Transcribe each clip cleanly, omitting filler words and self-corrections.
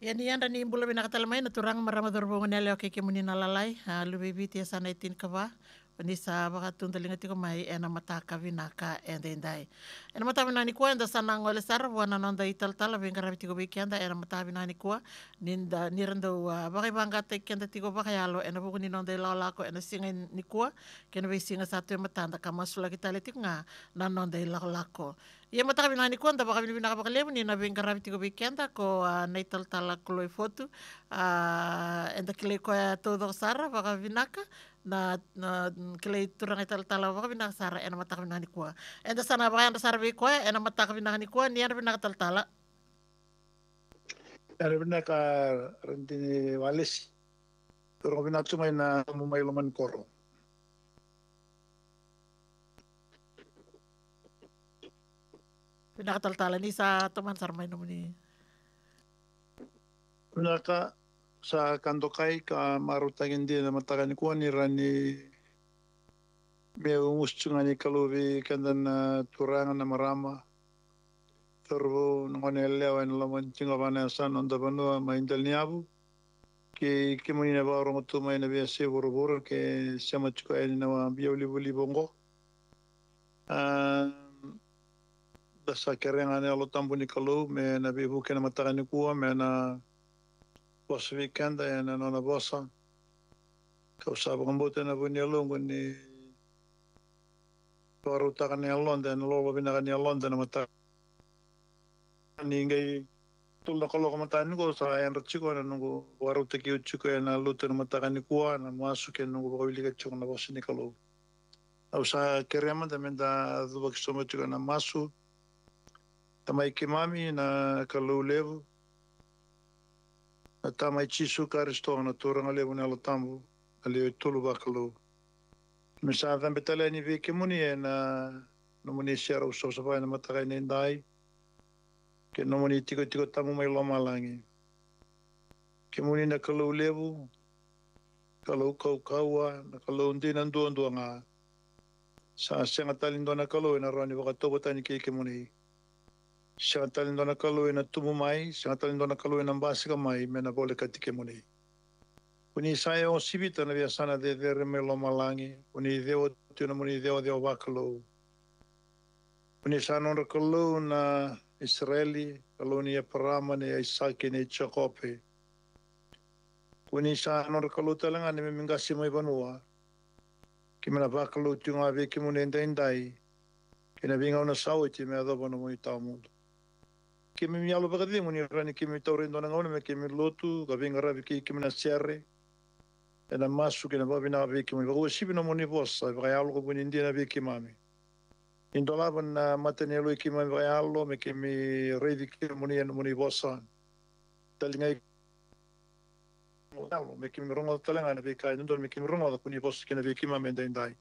Yan yan rani bula binakatalmay naturang maramador bongo nele oke ke muni nalalai lubibi tia sana itin kawa panisa baka tundalinga tiko mai ena mataka vinaka endai. Ena mata vinani kuwa enda sana ngole sar wana nonda ital tala venga rabi tiko biki enda ena mata vinani kuwa ninda niranda baka bangga te kenda tiko baka yalo ena buku ni nonda ilalako ena singa ni kuwa kena be singa satu matanda kama sula kita letik nga na nonda ilalako. Ia mata kami nani kuanda baka bini baka lemu ni na bengka rabi tiko bikenda ko nei tal tala koloi fotu enda kile ko todo sara baka binaka na kile turang tal tala baka binaka sara ena mata kami nani kua enda sana baka enda sara be ko ena mata kami nani kua ni ena binaka tal tala Ena binaka rentini walis turang binaka mai na mumai loman koro. binaka tal tala ni sa teman sarmai nomuni. Binaka sa kantokai ka marutagin din na matakan ko ni rani me umustungan ni kalubi kandan na turangan na marama turbo ngonelle wa en laman tinga bana san onda banua maindal niabu ke muni na ba rongo tu mai na be se buru ke sama chuka en na bioli buli bongo dasa kerengan alo tambu ni kalu me na be buken matakan ni kuwa me na was weekend en na nona bosa kau sabu kambote na bunyi longo ni baru takan ni London lo binakan ni London mata ni ngai tul na kalau mata ni ko sa en rachiko na nungu baru teki uchiko na luto na mata kan ni kuwa na masuk en nungu bawili ka chiko na bosi ni kalau au sa kerema da menda dubak somo chiko na masu tamai kimami na kalau levu na tamai chisu karisto na turang levu na lotambu ali tulu ba kalau misa dan betala ni veke muni na nomuni siara uso sa na mata kan ni dai ke nomuni tiko tamu mai loma langi ke muni na kalau levu kalau kaua na kalau ndi na ndu nga sa senga talindo na kalau na rani baka tobo tani ke muni senga talindo na kalau na tumu mai senga talindo na kalau na basika mai mena bole katike muni kuni saya o sibita na biasana de me loma langi kuni deo tuna muni deo bakalo kuni sana na kalau na Israeli kalau ni parama ni Isaki ni Jacobe kuni sa no kalau talanga ni mingasi mai banua kimena bakalo tunga ve kimune ndai kina vinga ona sawo ti me ado bono moi tamu kimi mi alo bakadi muni rani kimi tore ndona ngone me kimi lotu ka vinga ravi ki kimena serre ena masu kina babina ve kimi ba sibi no moni bossa ba alo ko buni ndina ve kimami indola ban matenelo kimi ba alo me kimi revi kimi muni bossa talinga me kimi rongo talanga na ve kai ndon me kimi rongo kuni bossa kina ve kimami ndai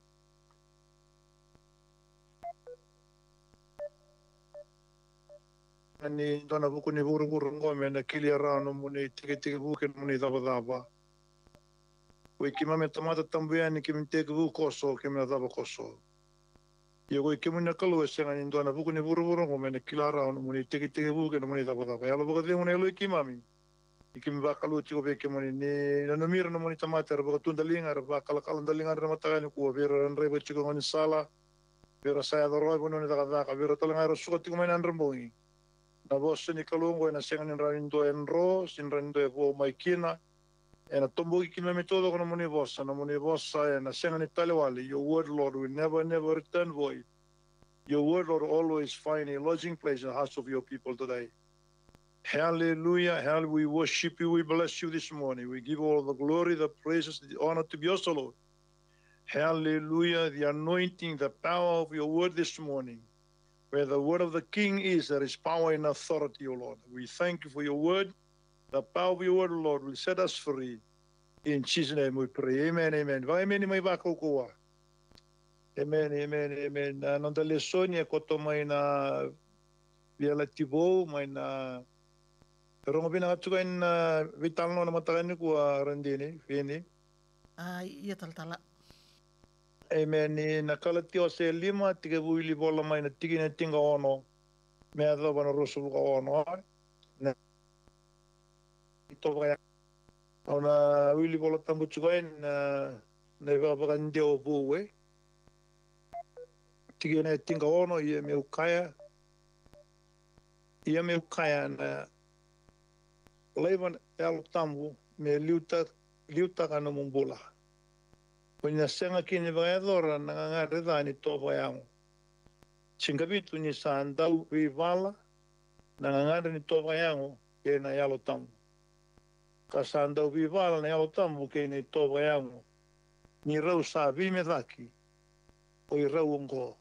ani dona buku ni buru ngome na kili arano muni tiki buku muni daba we kima me tomata tambuya ni kimi teki buku koso kimi na daba koso yo we kimi na kalu senga ni dona buku ni buru ngome na kili arano muni tiki buku muni daba yalo buku de muni lo kima mi kimi ba kalu tiko be kimi ni na mira no muni tamata buku tundalinga ba kala dalinga na mata ni ko vera reba tiko ngoni sala vera saya doro bono ni daga vera tolenga ro suka tiko mai nan rembongi na bosa ni kalungo na senga ni ranindo enro sin ranindo e vo maikina e na tombo kina me todo kono moni bosa e na senga ni talewali your word Lord will never return void your word Lord always find a lodging place in the hearts of your people today hallelujah we worship you we bless you this morning we give all the glory the praises the honor to be yours Lord hallelujah the anointing the power of your word this morning. Where the word of the king is, there is power and authority, O Lord. We thank you for your word. The power of your word, O Lord, will set us free. In Jesus' name we pray. Amen, amen. Amen, may bakukuwa. Amen. Nanda lesonia koto may na biala tibo, may na pero nga pinakatukan na vital no na matakan ni kuwa randini, fini. Iya tal-tala. Amen. Ni nakalati o se 5 tiga buili bola may na tigi na tinga ono. Me adho bana rusul ka ono. toba ona wili bola tambu chuain na va ndio buwe tigene tinga ono ia me ukaya na leivan el tambu me liuta kana mumbula punya senga kini vaedora na ngare dani toba yang singabitu ni sandau vivala na ngare ni toba yang ke na yalo tambu kasanda vivala na yalo tambu ke ni toba yang ni rau sa vi me daki o i rau ngo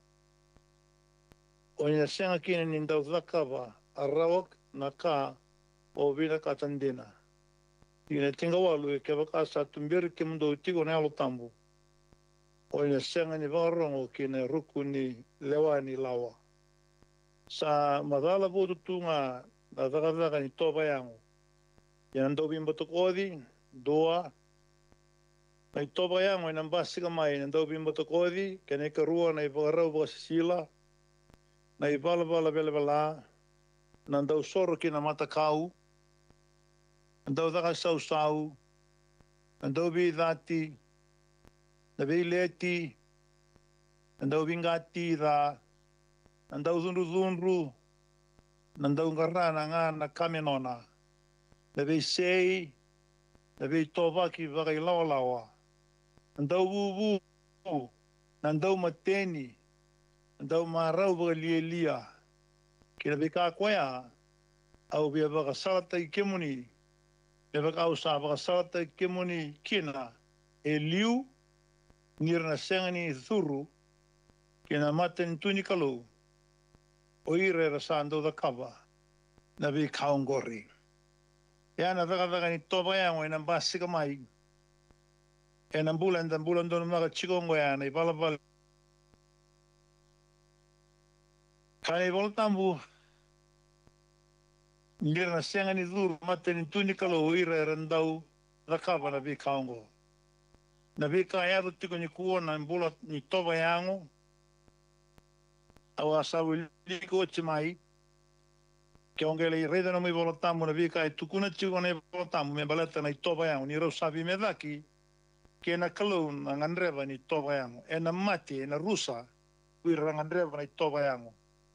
o ni senga kini ni ndau zakava a rawak na ka o vina katandina ina tinga walu ke baka sa tumbir ke mundo tigo na yalo tambu o ni senga ni varongo ke na ruku ni lewani lawa sa madala bodu tunga na zaka ni toba yang yan do bimbo to kodi doa na toba yang na basika mai na do bimbo to kodi ke ne ka rua na ivarau bo sila na ivala bela na do soro ki na mata kau na zaka sau na do bi dati na bi leti na do bingati da na do zunru na do ngarana nga na kamenona na bi sei na bi toba ki vakai lawa na do bubu na do mateni na do marau vakai lia ki na bi ka koea au bi vaka salata i kemuni be vaka au sa vaka salata i kemuni kina e liu ngira na senga ni thuru ki na maten tuni kalau o ire rasando da kava na bi kaungori ya na vaka ni toba yang na basika mai e na bulan dono maka chikongo ya na ibalabal kani voltambu ngira na senga ni thuru maten tuni kalau o ire randau da kava na bi kaungo na bi ka ya tiko ni kuo na bula ni toba yango au asawu liko chimai ke ongele i reda no mi voltamu na bi ka tukuna chiko na voltamu me balata na toba yango ni ro sabi me daki ke na kalau na ngandreva ni toba yango e na mati e na rusa ui rangandreva ni toba yango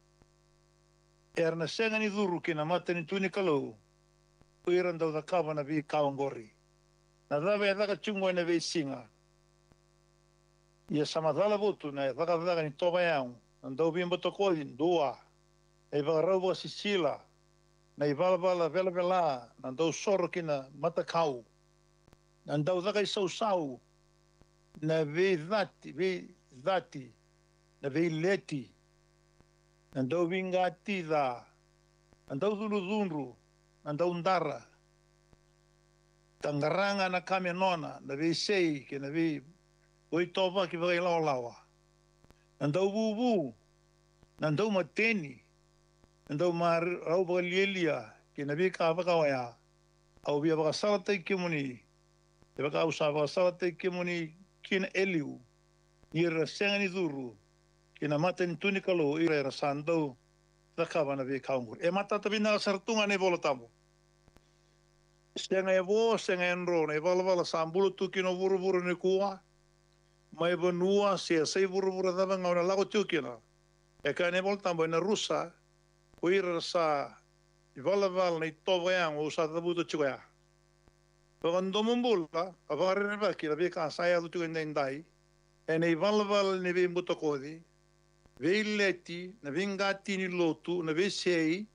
na senga ni dhuru ke na mati ni tuni kalau ui randau da kava na bi kaungori na dhawe dhaka chungo na bi singa ia samadhala votu na dhaka ni toba yango na ndau bimbo tokoli dua e vakarau sisila na ivala vela na ndau soro kina matakau na ndau dhaka i sau na vi dhati na vi leti na ndau vingati dha na ndau dhunru na ndau ndara tangaranga na kame nona na vi sei ke na vi oi toba ki vakai lawa na ndau bubu na ndau mateni na ndau marau lielia ke na vi ka vakawaya au vi vakasalata i kimuni e vaka usa vakasalata i kimuni kina eliu ira senga ni dhuru kina mata ni tuni kalau ira sandau thakava na vi kaungur e mata tabi na sartunga ne volotamo senga e vo senga enro ne vala sambulu tu kino vuru ni kuwa mai vanua sei vuru dava ngauna lago tu kina e ka ne voltamo na rusa o ira sa i vala ni toba yang o sa tabuto chikoya pagando mumbula avare ne ki la vi ka saya tu ndai e nei vala ne vi mutokodi vei leti na vingati ni lotu na vei sei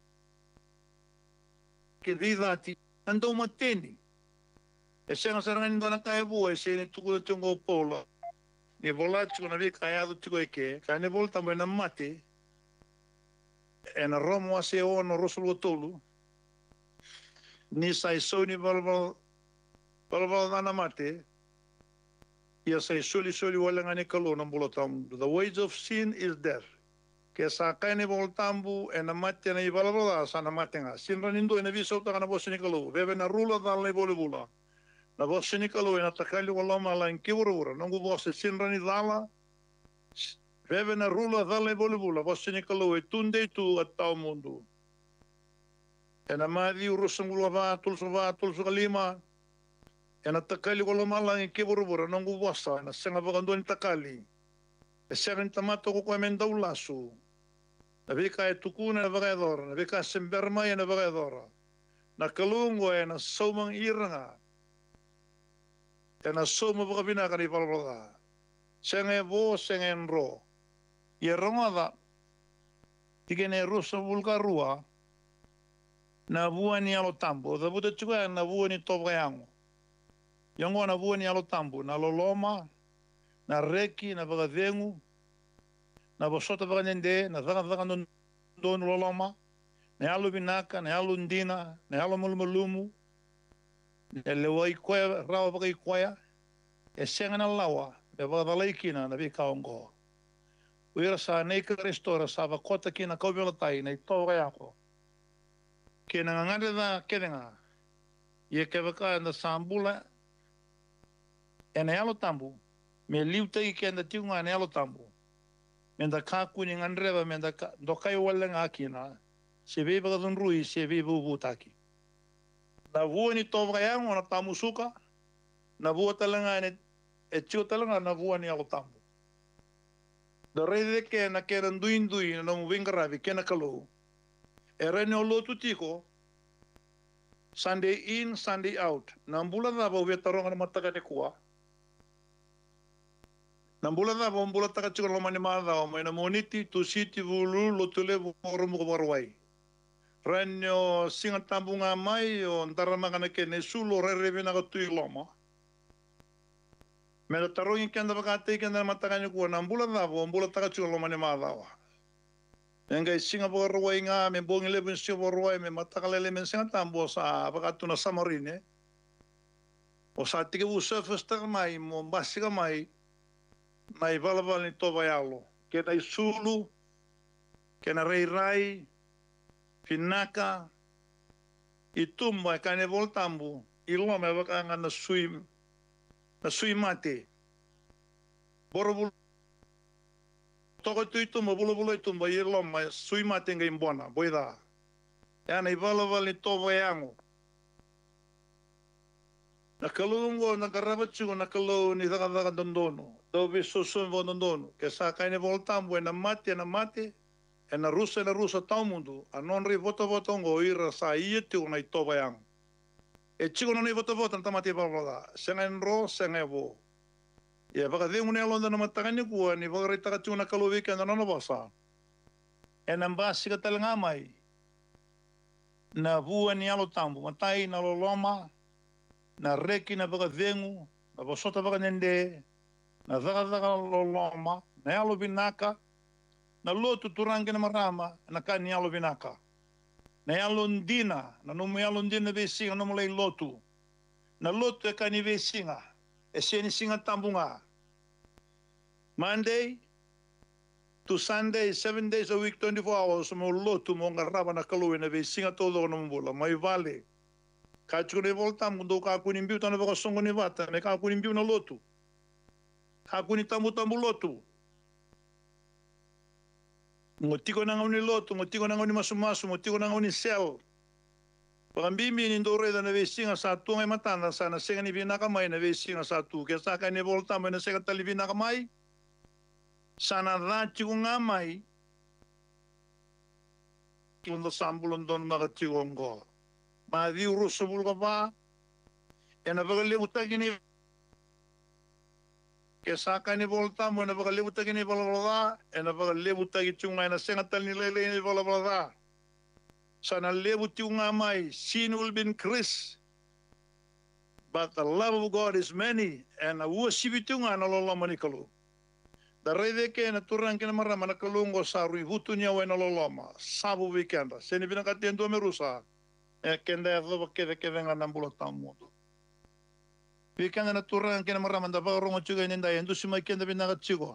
ke vei dati andou mateni e senga sarangani dona kai bua e sei ne tuku tungo pola ne volatu na vei kaiado tuku eke ka ne volta mo na mate e na romo ase o no rosulu tolu ni sai so ni valval na mate ia sai soli wala ngani kalo na bolotam the wage of sin is death ke sa kaine voltambu e na mate na ivalvala sa na matenga sinra nindo e na viso ta na bosni kalo bebe na rula dal le volebula na bosni kalo e na takali wala mala in kiwura no go bosse sinra ni dala bebe na rula dal le volebula bosni kalo e tunde tu atau mundu E na madi urusang ulava tulsa kalima. E na takali ko lumalang ikiburubura nang uwasa na senga bakandun takali. E senga tamato ko kwemen daw laso. Nabika e tukuna na bakadora. Nabika semberma na bakadora. Na kalungo e na somang iranga. E na soma bakabina ka ni palabala. Senga e bo, senga e nro. Ia rongada. Tikene rusa vulgarua. Na vua ni alo tambo. Da buta chukua na vua ni tobayango. Yongo na vua ni alo tambo. Na loloma. Na reki, na bagavengu. Na bosota baganende. Na zaga don loloma. Na alo binaka, na alo ndina. Na alo mulumulumu. Na lewa ikoya, rawa baga ikoya. E senga na lawa. E bagadalaikina na bikaongo. Uira sa neika restora sa vakota kina kaubelatai na itobayango. Kena ngangare da kedenga. Ia kevaka na sambula. E na alo tambu. Me liuta i kenda tiunga na alo tambu. Menda kakuni ngandreva menda dokai wale ngakina. Se vei baga dunrui se vei bubutaki. Na vua ni toba yango na tamu suka. Na vua talanga ne e tio talanga na vua ni alo tambu. Da rei de ke na kera ndui na mu vingaravi kena kalou. E rene o lotu tiko. Sunday in, Sunday out. Nambula da ba vetaronga na mataka de kua. Nambula da ba mbula taka chiko lomani mada o mai na moniti tu siti vulu lotule voromu ko warwai. Ranyo singa tambunga mai o ntarama kana ke ne sulo rereve na tui loma. Me tarongi kenda bakate kenda mataka ni kua nambula da ba mbula taka chiko lomani mada o. Engai singa warwai nga me bongi leben singa warwai me mataka lele men singa tambo sa bakatu na samarine. O sa tike bu surface taka mai mo basika mai. Nai valaval ni toba yalo. Kena isulu, kena rai, finaka, itumba kane voltambu, iloma bakanga na sui mate. Borobul toko tu itumba, bulu itumba, iloma sui mate nga imbona, boida. Yana valaval ni toba yango. Nakalungo, nakarabatsugo, nakalo ni daga dondono. Dobe susun vo dondono. Ke sa kaine voltambo na mate, e na rusa tau mundo. A non ri voto ngo ira sa iete una i toba yang. E chigo non i voto na mate balbala. Senga enro, senga vo. Ia baka dengu ne alonda na matakani kua ni baka rita katu na kalovika na nono basa. E na mbasi ka talanga mai. Na vua ni alo tambo. Matai na loloma. Na reki na baka vengu, na bosota baka nende, na zaga loloma, na alo binaka, na lotu turangi na marama, na kani alo binaka. Na alo ndina, na numu alo ndina vesinga, numu lei lotu. Na lotu e kani vesinga, e seni singa tambunga. Monday to Sunday, 7 days a week, 24 hours, mo lotu mo ngaraba na kaluwi na vesinga todo na mbula, mai vale. Kachukune voltam kundo kakuni mbiu tana baka songo ni vata, me kakuni mbiu na lotu. Kakuni tambu lotu. Ngotiko na ngoni lotu, ngotiko na ngoni masu, ngotiko na ngoni sel. Baka mbimbi ni ndore da na vesinga sa tu ngai matanda sa na senga ni vinaka mai na vesinga sa tu. Kesa ka ni voltam na senga tali vinaka mai. Sana rachi ko nga mai. Kundo sambulon don magachigongo. Madi urusa bulga ba, e na baga libuta gini, ke saka ni volta mo na baga libuta gini balabala, e na baga libuta gitunga na sengatal ni lele ni balabala. Sana libuti unga mai, sin will be increased, but the love of God is many, and a worship itunga na lola manikalu. Da rede ke na turang kina marama na kalungo sa ruibutu niya na loloma, sabu weekenda, seni binakatiendo merusa. E kenda e dhova kede nga nambula tamu. Weekenda na turang kina marama da bagarongo chuga inenda endu sima kenda binaga chigo.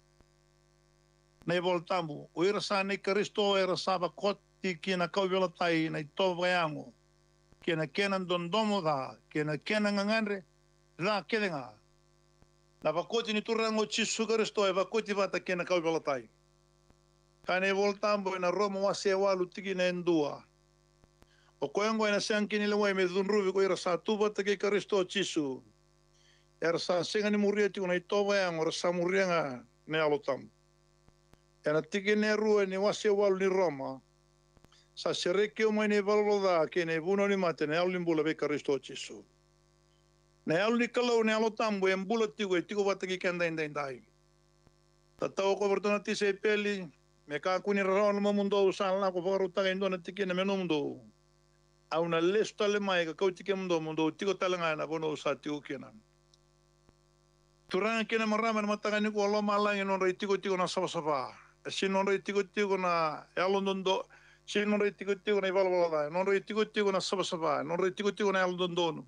Nei vol tamu, uira sa nei karisto era saba koti kina kaubela tai nei tova yango. Kina kenan dondomo da, kina kenan ngangandre, da kede nga. Na bakoti ni turango chisu karisto e bakoti vata kina kaubela tai. Kane vol tamu na romo wase walu tiki na endua. O koe ngoi na seang kini lewai me dhunruvi ko ira sa tuba te ke Karisto Chisu. Era sa senga ni muria tiko na itowa yang ora sa muria nga ne alotam. Ena tiki ne rua ni wasi walu ni Roma. Sa sereke o mai ne valoloda ke ne vuna ni mate ne alu ni mbula be Karisto Chisu. Ne alu ni kalau ne alotambu e mbula tiko e tiko wataki kenda indai. Tatau ko bertona ti se peli me ka kuni rarawan mo mundo usala ko fagarutaka indona tiki na meno mundo. Au na lesto le mai ka kau tiki mundo tiko talanga na bono sa tiko kena. Turanga kena marama na matagani ko lo malang non rei tiko na sapa. Sin non rei tiko na elondondo. Sin non rei tiko na ivalvala. Non rei tiko na sapa. Non rei tiko na elondondo.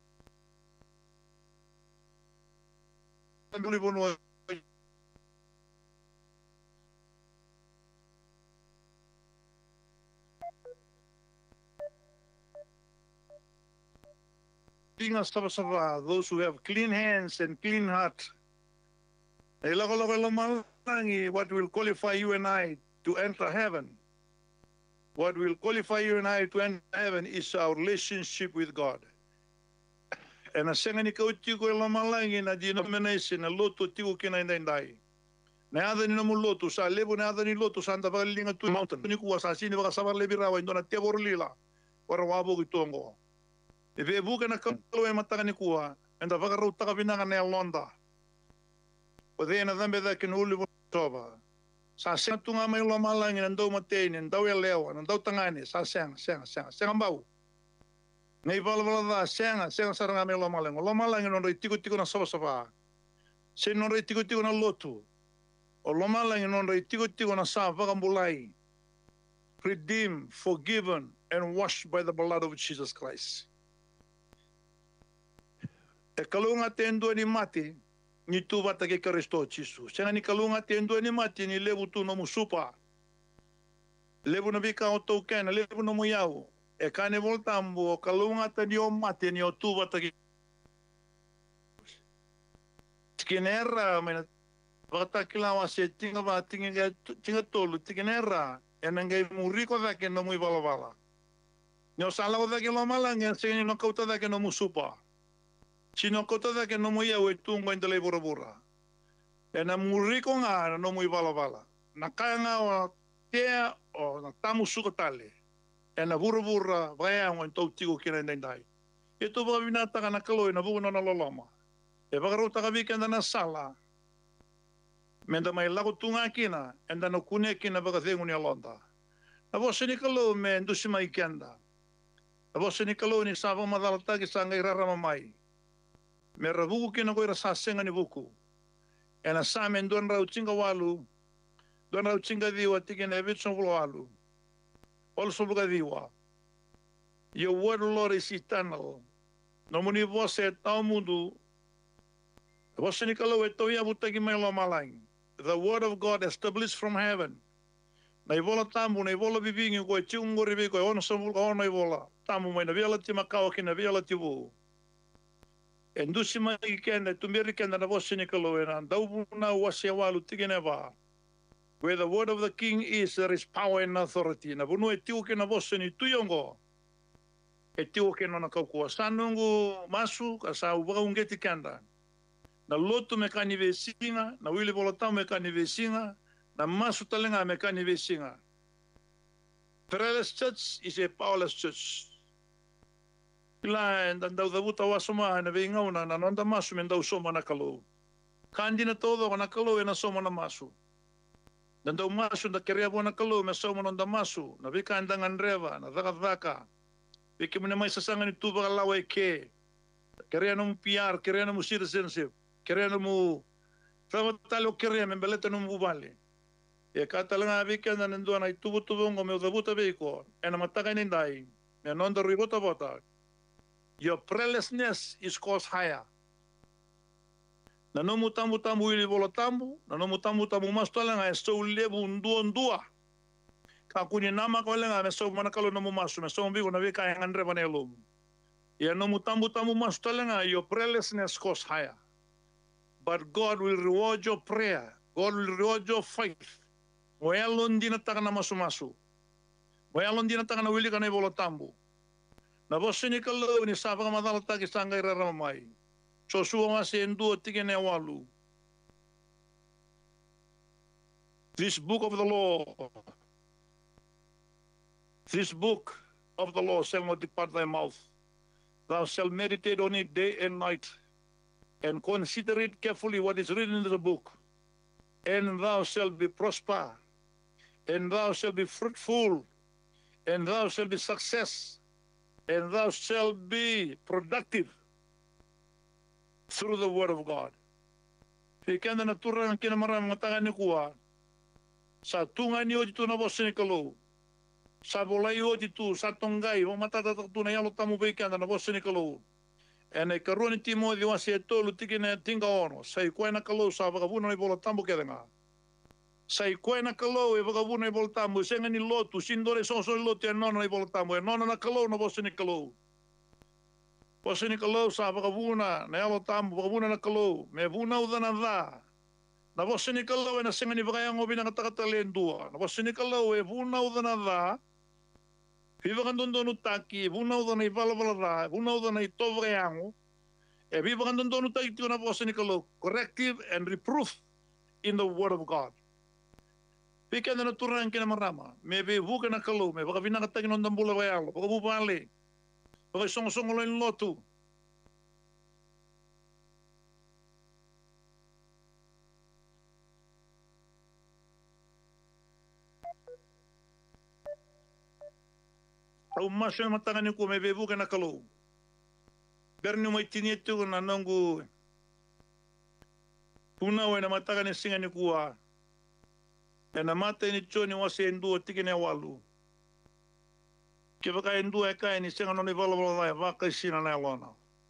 Tambuli bono those who have clean hands and clean heart. What will qualify you and I to enter heaven? What will qualify you and I to enter heaven is our relationship with God. And a sengani ka utiko lamalangi na denomination na loto tiko kina indai. Na ada ni namu loto sa lebo na ada ni loto sa anda bagalinga tu mountain. Ni kuwa sa sini baka sabar lebi rawa indona tebor lila. Ora wabo kitongo. Ibe buka na kalau e mataka ni kuwa enda baka rutaka binanga na Londa. O de na dambe da kin uli toba. Sa senga tunga mai lamalangi na ndau matei ni ndau e lewa na ndau tangani sa senga bau. Nei valvala da senga saranga me lomalang non rei tiko na sapa. Se non rei tiko na lotu. O lomalang non rei tiko na sa vakambulai. Redeemed, forgiven, and washed by the blood of Jesus Christ. E kalunga tendo ni mati ni tu bata ke Kristo Chisu. Senga ni kalunga tendo ni mati ni lebu tu no musupa. Lebu na bika o token, lebu no muyau. E kane voltambo kalunga ta ni o mate ni o tuba ta ki tikinera mena bata kilawa se tinga ba tinga tolu tikinera e nangai muriko da ke no muy bala ni o sala da ke lo malanga se ni no kauta da ke no musupa sino kauta da ke no muy au tungo indele bora e na muriko nga no muy bala na kanga o tea o na tamu sukotale e na vura vai ang on tau tiko kina ndai. E to ba binata kana kaloi na buona na loloma. E bagarota ka weekend na sala. Menda mai lago tunga kina enda no kune kina baga thengu ni Londa. Na vosse ni kalo me ndusi mai kenda. Na vosse ni kalo ni sava madalta ki sanga irara mai. Me rabuku kina ko ira sasenga ni buku. E na sa men don rau tinga walu. Don rau tinga diwa tikina e vitson walu. Also bugadiwa. Your word, Lord, is eternal. No muni você tau mundo. Você ni kalau e toia butaki mai lo malang. The word of God established from heaven. Na ivola tamu, na ivola bibingi ko e tiungo ribi ko e ono samul ko ono ivola. Tamu mai na viala ti makao ki na viala ti wu. E ndusi mai kenda, tumiri kenda na você ni kalau e na dau na wasi walu tigene ba. Where the word of the king is, there is power and authority. Na bunu e tiu ke na você ni tuyongo. E tiu ke na kaukua. Sanungu masu, ka sa ubaga ungeti kenda. Na lotu me kani vesinga, na wili bolotau me kani vesinga, na masu talenga me kani vesinga. Prayerless church is a powerless church. Ila dan dau dabuta wasoma na veingauna na nonda masu me dau soma na kalau. Kandi na todo na kalau e na soma na masu. Dan dau masu da keria bona kalau me soma nonda masu, na vika andangan reva, na vaka. Viki mune mai sasanga ni tuba lawa e ke. Keria no PR, keria no citizenship. Keria no fama talo keria me beleta no bubale. E katalanga vika na nendo na tubu ngo me dabuta veiko. E na mataka ni ndai. Me nonda ribota bota. Your prayerlessness is caused higher. Na no mutambu ili volotambu, na no mutambu mastolanga e so lebu ndua. Ka kuni nama ko lenga me so manakalo no masu me so mbigo na vika ngandre banelo. Ya no mutambu mastolanga your prayerlessness goes higher. But God will reward your prayer. God will reward your faith. Moyalon dina taka na masu. Moyalon dina taka na wili kana volotambu. Na vosi ni kalau ni sabang madal taki sangai raramai. So suama sendu tigene walu. This book of the law, this book of the law shall not depart thy mouth. Thou shalt meditate on it day and night, and consider it carefully what is written in the book. And thou shalt be prosper, and thou shalt be fruitful, and thou shalt be success, and thou shalt be productive through the word of God. Fikenda na turang kinamara mga ni kuwa, sa tunga ni o dito na boss ni kalau, sa bolay o dito sa tonggay, o matatatak tunay ang tamu fikenda na boss ni kalau. And ay karuan ni Timo di wasi ito lutikin na tinga ono, sa ikuay na kalau sa bakabuno na ibola tambo kaya nga. Sa ikuay na kalau e bakabuno na ibola tambo, siya nga ni lotu, sindore sonso ni lotu, nono na ibola tambo, nono na kalau na boss ni kalau. Boss ni kalau sa bakabuna na yalo tambo, bakabuna na kalau, me buna uda na da. Na boss ni kalau e na siya nga ni bakayang obi na katakatalien dua. Na boss ni kalau e buna uda na da. Viva kan dono taki, buna uda na ibalabala da, buna uda na ito bakayango. E viva kan dono taki na boss ni kalau, corrective and reproof in the word of God. Pika na naturang kinamarama, me be buka na kalau, me baka vinakatagin on dambula bayalo, baka bubali. Baka song-song ulo yung loto. Au masyo na matangan ko, may bebu ka na kalau. Berni mo itinito na nanggu. Punaw na matangan ni singa ni kuwa. E na mata ni choni wasi endu o tiki na walu. Ke baka endu e kai ni singa no ni vala vaka sina na lona.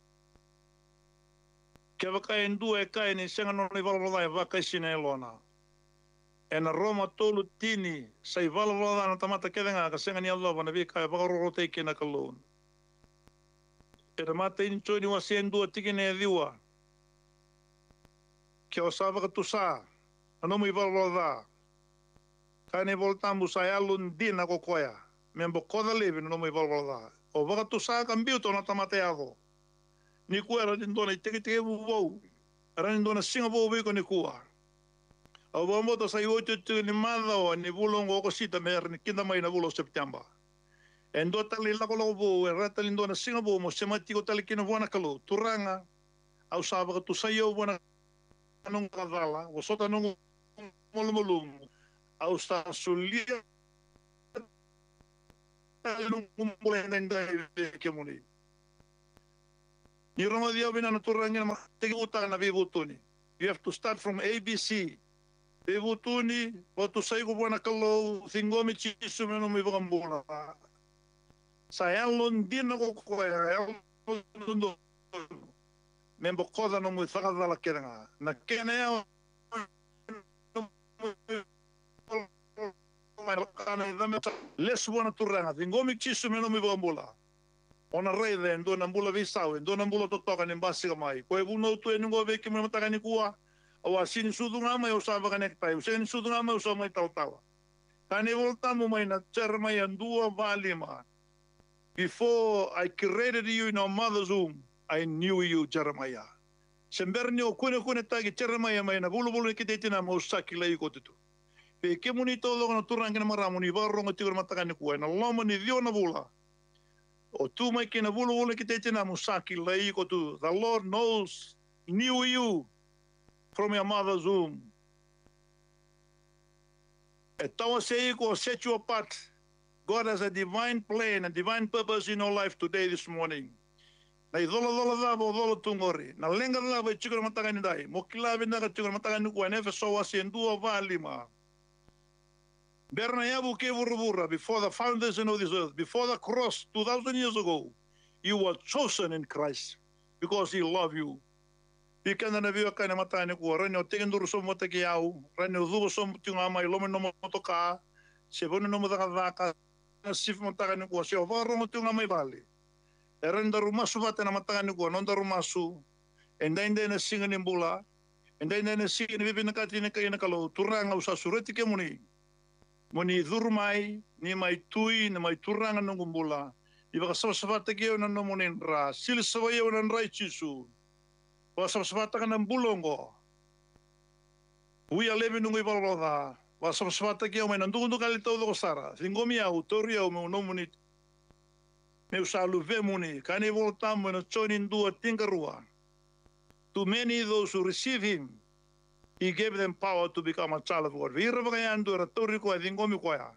Ke baka endu e kai ni singa no ni vala vaka sina lona. E na Roma tolu tini sai vala na tamata kedenga ka singa ni Allah na vika baka rorote ke na kalon. E na mata ni choni wasi endu o tiki na diwa. Ke o sa baka tusa. Ano mo vala kane voltambu sa alun din ako koya. Membo koda leve no me valvala. O vaga tu sa cambiu to na tamateado. Ni kuera din dona teke vou. Ara din dona singa vou be ko ni kuar. O vamo to sai oito ni manda o ni bulong o cosita mer ni kinda mai na bulo september. Endo tali la ko vou e rata din dona singa vou mo semati ko tali kino bona kalo. Turanga au sa vaga tu sai o bona nung kadala. O sota nung molumulum. Au sa sulia nung mulai nang ke muni. Ni roma dia bina naturangin matigi utang na bibutuni. You have to start from ABC. Bibutuni, watu sai ko buona kalau singomi chisu meno mi bambula. Sayang londin ko ko ya lundo. Membo koda no mu fakada la kenga. Na kene les buona turanga, dingomi chisu meno mi bambula. Ona rede ndo na mbula visau, ndo na mbula totoka ni mbasi kamai. Koe buno tu enungo veki mo mataka ni kuwa. Awa sini sudu ngama yo sa baka nektai, usini sudu ngama yo sa mai tautawa. Kani volta mo mai na cherma ya ndua valima. Before I created you in our mother's womb, I knew you, Jeremiah. Semberni o kune tagi Jeremiah mai na bulu kitetina mo saki lai ko tutu. Pe ke muni todo na turang kina maramu ni varro ngatigur mataka ni kuwa. Na lama ni dio na bula. O tu mai kina bulu kitetina mo saki lai ko tu. The Lord knew you from your mother's womb. E tawa sei ko set you apart. God has a divine plan, a divine purpose in your life today, this morning. Na idola davo, dolo tungori. Na lenga davo, chikura mataka ni dai. Mokilabi na ka chikura mataka ni kuwa. Nefe sowa siendua valima. Berna yabu ke vurubura, before the foundation of this earth, before the cross 2,000 years ago, you were chosen in Christ because he loved you. Ikana na viwa kana matani ko ranyo tigenduru som mataki yau ranyo dugo som tinga mai lomo no motoka se bono no motaka vaka sif mataka ni ko se ovaro mo tinga mai bali erenda rumasu vate na mataka ni ko nonda rumasu enda na singa ni bula enda na singa ni bibina katina kaya kalo turanga usa sureti ke muni durmai ni mai tui ni mai turanga no gumbula Iba kasama-samata kiyo na nomunin ra. Silisawayaw ng rai chisu. Wasama-samata ka ng bulongo. Uya lebe nungoy balbalda. Wasama-samata kiyo may nandukundo kalitaw do sara. Singomiyaw, toriyaw mo nomunit. Meu salu vemuni. Kani voltamo na chonin dua tingarua. To many those who receive him, he gave them power to become a child of God. Vira bagayandu era toriko ay dingomi koya.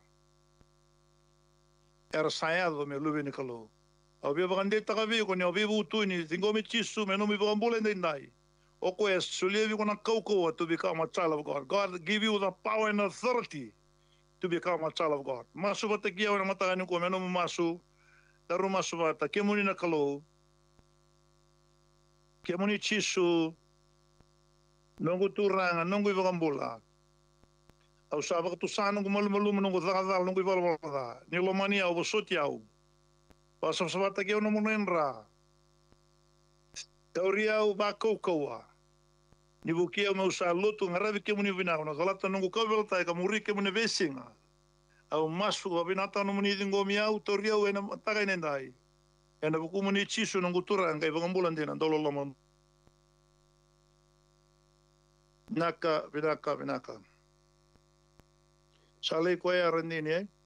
Era sayado me lubi ni kalo. Au bia bagandeta ka vi ko ni obibu tu ni dingomi chisu me no mi bagambule ndai. Oko es sulevi ko na kauko to become a child of God. God give you the power and authority to become a child of God. Masu bata kia na matagani ko me no masu. Taru masu bata kemuni na kalo. Kemuni chisu nongo turanga nongo bagambula. Au sabak tu sana ko malu-malu nongo zakazal nongo balbalda. Ni lomani au bosoti au. Pasam sabata keo no monenra. Tauria au ba koukoua. Ni bukia mau sa lotu ngarabi ke muni vina na galata nongo kabel tai ka muri ke muni vesinga. Au masu ka binata no muni dingo miau tauria au ena taga nendai. Ena buku muni chisu nongo turanga ibangambulan dina dolo lama. Binaka. Sale koe arandini